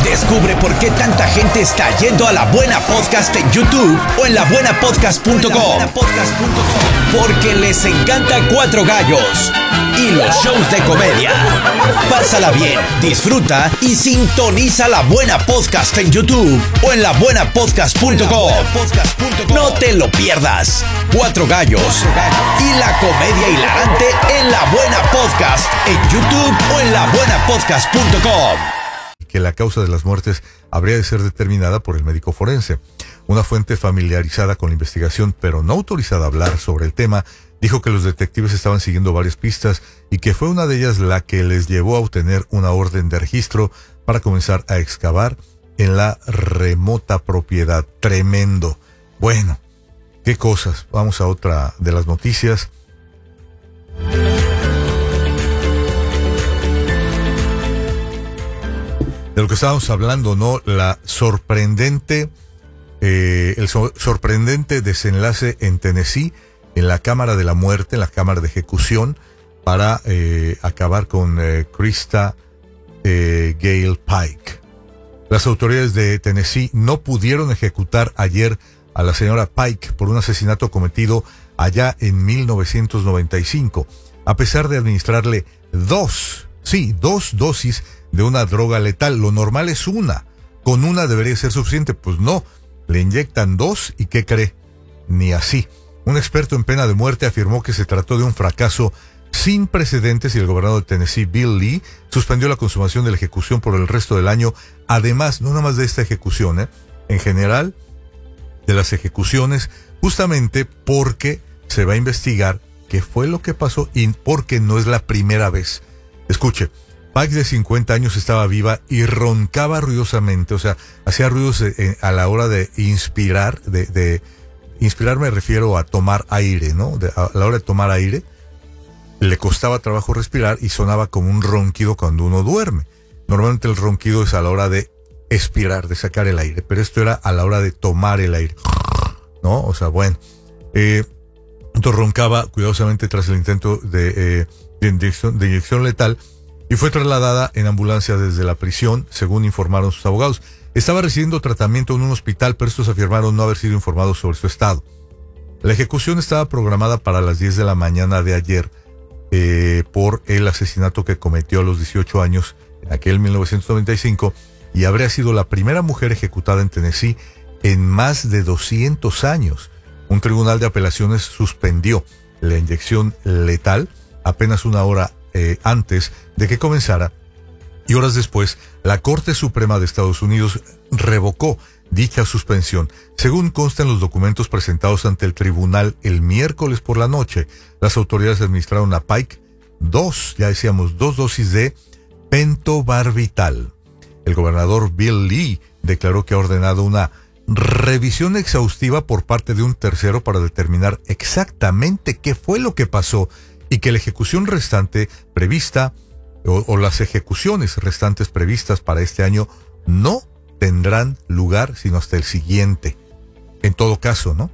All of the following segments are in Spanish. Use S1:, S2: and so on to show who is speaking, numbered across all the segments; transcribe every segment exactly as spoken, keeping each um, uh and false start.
S1: Descubre por qué tanta gente está yendo a La Buena Podcast en YouTube o en la buena podcast punto com. Porque les encanta Cuatro Gallos y los shows de comedia. Pásala bien, disfruta y sintoniza La Buena Podcast en YouTube o en la buena podcast punto com. No te lo pierdas. Cuatro Gallos y la comedia hilarante en La Buena Podcast en YouTube o en la buena podcast punto com.
S2: Que la causa de las muertes habría de ser determinada por el médico forense. Una fuente familiarizada con la investigación, pero no autorizada a hablar sobre el tema, dijo que los detectives estaban siguiendo varias pistas y que fue una de ellas la que les llevó a obtener una orden de registro para comenzar a excavar en la remota propiedad. Tremendo. Bueno, qué cosas. Vamos a otra de las noticias. De lo que estábamos hablando, ¿no? La sorprendente, eh, el so- sorprendente desenlace en Tennessee, en la Cámara de la Muerte, en la Cámara de Ejecución, para eh, acabar con eh, Krista eh, Gale Pike. Las autoridades de Tennessee no pudieron ejecutar ayer a la señora Pike por un asesinato cometido allá en mil novecientos noventa y cinco, a pesar de administrarle dos, sí, dos dosis de una droga letal. Lo normal es una. Con una debería ser suficiente. Pues no. Le inyectan dos y ¿qué cree? Ni así. Un experto en pena de muerte afirmó que se trató de un fracaso sin precedentes y el gobernador de Tennessee, Bill Lee, suspendió la consumación de la ejecución por el resto del año. Además, no nada más de esta ejecución, ¿eh? En general, de las ejecuciones, justamente porque se va a investigar qué fue lo que pasó y porque no es la primera vez. Escuche. Pike, de cincuenta años, estaba viva y roncaba ruidosamente, o sea, hacía ruidos eh, a la hora de inspirar, de, de inspirar me refiero a tomar aire, ¿no? De, a la hora de tomar aire, le costaba trabajo respirar y sonaba como un ronquido cuando uno duerme. Normalmente el ronquido es a la hora de expirar, de sacar el aire, pero esto era a la hora de tomar el aire, ¿no? O sea, bueno, eh, entonces roncaba cuidadosamente tras el intento de, eh, de, inyección, de inyección letal, y fue trasladada en ambulancia desde la prisión, según informaron sus abogados. Estaba recibiendo tratamiento en un hospital, pero estos afirmaron no haber sido informados sobre su estado. La ejecución estaba programada para las diez de la mañana de ayer eh, por el asesinato que cometió a los dieciocho años en aquel mil novecientos noventa y cinco, y habría sido la primera mujer ejecutada en Tennessee en más de doscientos años. Un tribunal de apelaciones suspendió la inyección letal apenas una hora Eh, antes de que comenzara, y horas después la Corte Suprema de Estados Unidos revocó dicha suspensión. Según consta en los documentos presentados ante el tribunal el miércoles por la noche, las autoridades administraron a Pike dos, ya decíamos, dos dosis de pentobarbital. El gobernador Bill Lee declaró que ha ordenado una revisión exhaustiva por parte de un tercero para determinar exactamente qué fue lo que pasó y que la ejecución restante prevista o, o las ejecuciones restantes previstas para este año no tendrán lugar sino hasta el siguiente. En todo caso, ¿no?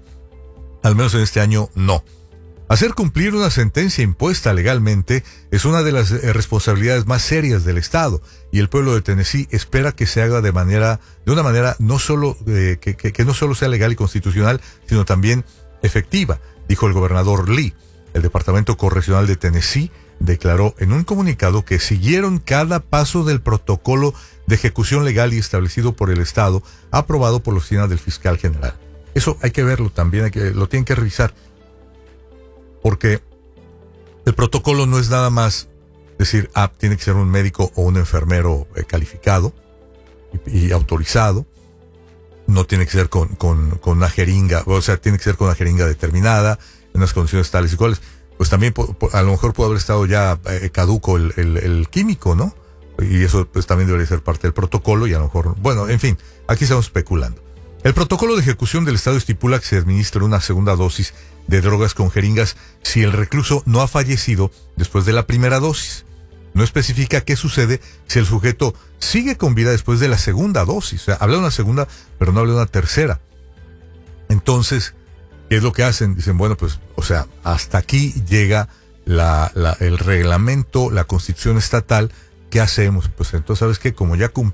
S2: Al menos en este año, no. Hacer cumplir una sentencia impuesta legalmente es una de las eh, responsabilidades más serias del Estado, y el pueblo de Tennessee espera que se haga de manera, de una manera no solo eh, que, que, que no solo sea legal y constitucional, sino también efectiva, dijo el gobernador Lee. El Departamento Correccional de Tennessee declaró en un comunicado que siguieron cada paso del protocolo de ejecución legal y establecido por el Estado, aprobado por la oficina del fiscal general. Eso hay que verlo también, hay que, lo tienen que revisar. Porque el protocolo no es nada más decir, ah, tiene que ser un médico o un enfermero eh, calificado y, y autorizado. No tiene que ser con, con, con una jeringa, o sea, tiene que ser con una jeringa determinada, en unas condiciones tales y cuales. Pues también po, po, a lo mejor puede haber estado ya eh, caduco el, el, el químico, ¿no? Y eso pues también debería ser parte del protocolo y a lo mejor, bueno, en fin, aquí estamos especulando. El protocolo de ejecución del Estado estipula que se administre una segunda dosis de drogas con jeringas si el recluso no ha fallecido después de la primera dosis. No especifica qué sucede si el sujeto sigue con vida después de la segunda dosis. O sea, habla de una segunda, pero no habla de una tercera. Entonces, ¿qué es lo que hacen? Dicen, bueno, pues, o sea, hasta aquí llega la, la, el reglamento, la constitución estatal. ¿Qué hacemos? Pues entonces, ¿sabes qué? Como ya